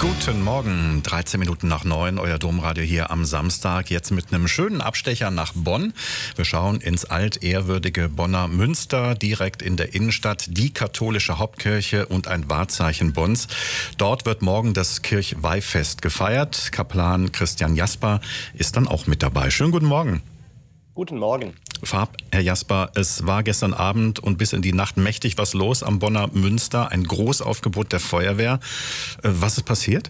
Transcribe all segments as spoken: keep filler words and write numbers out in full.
Guten Morgen, dreizehn Minuten nach neun, euer Domradio hier am Samstag, jetzt mit einem schönen Abstecher nach Bonn. Wir schauen ins altehrwürdige Bonner Münster, direkt in der Innenstadt, die katholische Hauptkirche und ein Wahrzeichen Bonns. Dort wird morgen das Kirchweihfest gefeiert. Kaplan Christian Jasper ist dann auch mit dabei. Schönen guten Morgen. Guten Morgen. Farb, Herr Jasper, es war gestern Abend und bis in die Nacht mächtig was los am Bonner Münster. Ein Großaufgebot der Feuerwehr. Was ist passiert?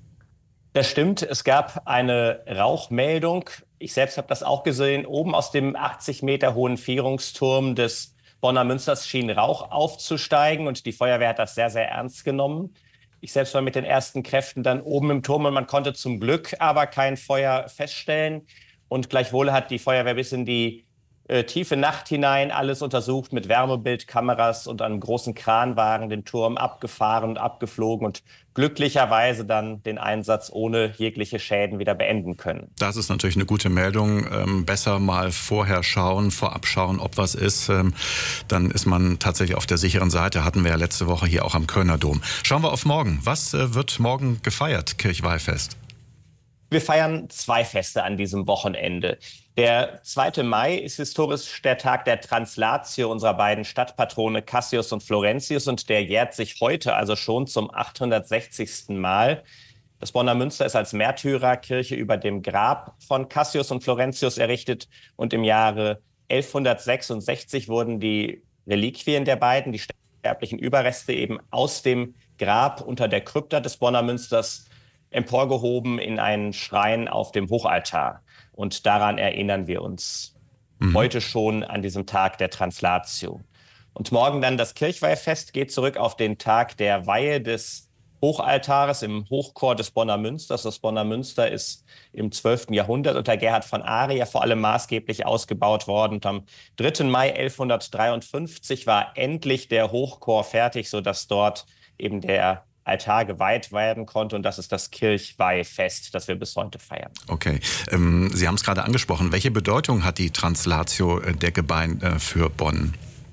Das stimmt. Es gab eine Rauchmeldung. Ich selbst habe das auch gesehen. Oben aus dem achtzig Meter hohen Vierungsturm des Bonner Münsters schien Rauch aufzusteigen und die Feuerwehr hat das sehr, sehr ernst genommen. Ich selbst war mit den ersten Kräften dann oben im Turm und man konnte zum Glück aber kein Feuer feststellen. Und gleichwohl hat die Feuerwehr bis in die äh, tiefe Nacht hinein alles untersucht mit Wärmebildkameras und einem großen Kranwagen den Turm abgefahren und abgeflogen und glücklicherweise dann den Einsatz ohne jegliche Schäden wieder beenden können. Das ist natürlich eine gute Meldung. Ähm, besser mal vorher schauen, vorab schauen, ob was ist. Ähm, dann ist man tatsächlich auf der sicheren Seite. Hatten wir ja letzte Woche hier auch am Kölner Dom. Schauen wir auf morgen. Was äh, wird morgen gefeiert, Kirchweihfest? Wir feiern zwei Feste an diesem Wochenende. Der zweite Mai ist historisch der Tag der Translatio unserer beiden Stadtpatrone Cassius und Florentius und der jährt sich heute also schon zum achthundertsechzigsten Mal. Das Bonner Münster ist als Märtyrerkirche über dem Grab von Cassius und Florentius errichtet und im Jahre elfhundertsechsundsechzig wurden die Reliquien der beiden, die sterblichen Überreste eben aus dem Grab unter der Krypta des Bonner Münsters emporgehoben in einen Schrein auf dem Hochaltar. Und daran erinnern wir uns mhm. heute schon an diesem Tag der Translatio. Und morgen dann das Kirchweihfest geht zurück auf den Tag der Weihe des Hochaltares im Hochchor des Bonner Münsters. Das Bonner Münster ist im zwölften Jahrhundert unter Gerhard von Aria vor allem maßgeblich ausgebaut worden. Und am dritten Mai elfhundertdreiundfünfzig war endlich der Hochchor fertig, sodass dort eben der Altar geweiht werden konnte und das ist das Kirchweihfest, das wir bis heute feiern. Okay, ähm, Sie haben es gerade angesprochen. Welche Bedeutung hat die Translatio der Gebeine für Bonn?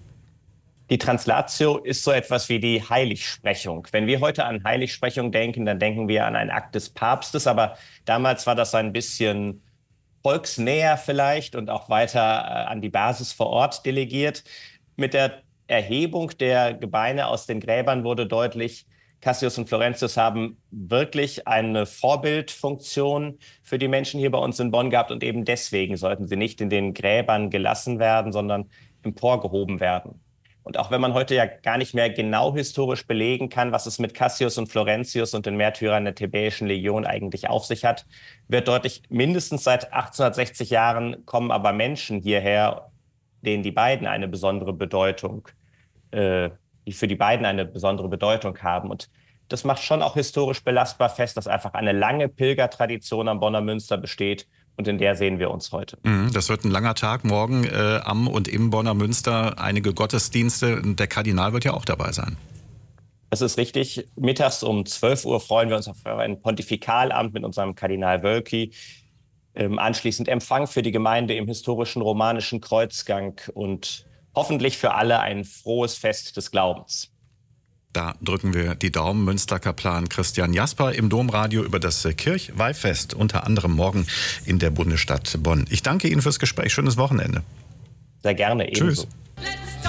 Die Translatio ist so etwas wie die Heiligsprechung. Wenn wir heute an Heiligsprechung denken, dann denken wir an einen Akt des Papstes, aber damals war das ein bisschen volksnäher vielleicht und auch weiter äh, an die Basis vor Ort delegiert. Mit der Erhebung der Gebeine aus den Gräbern wurde deutlich, Cassius und Florentius haben wirklich eine Vorbildfunktion für die Menschen hier bei uns in Bonn gehabt und eben deswegen sollten sie nicht in den Gräbern gelassen werden, sondern emporgehoben werden. Und auch wenn man heute ja gar nicht mehr genau historisch belegen kann, was es mit Cassius und Florentius und den Märtyrern der Thebäischen Legion eigentlich auf sich hat, wird deutlich, mindestens seit achtzehnhundertsechzig Jahren kommen aber Menschen hierher, denen die beiden eine besondere Bedeutung äh, die für die beiden eine besondere Bedeutung haben. Und das macht schon auch historisch belastbar fest, dass einfach eine lange Pilgertradition am Bonner Münster besteht und in der sehen wir uns heute. Das wird ein langer Tag morgen äh, am und im Bonner Münster, einige Gottesdienste. Der Kardinal wird ja auch dabei sein. Das ist richtig. Mittags um zwölf Uhr freuen wir uns auf ein Pontifikalamt mit unserem Kardinal Wölki. Ähm, anschließend Empfang für die Gemeinde im historischen romanischen Kreuzgang und hoffentlich für alle ein frohes Fest des Glaubens. Da drücken wir die Daumen. Münsterkaplan Christian Jasper im Domradio über das Kirchweihfest, unter anderem morgen in der Bundesstadt Bonn. Ich danke Ihnen fürs Gespräch. Schönes Wochenende. Sehr gerne. Ebenso. Tschüss.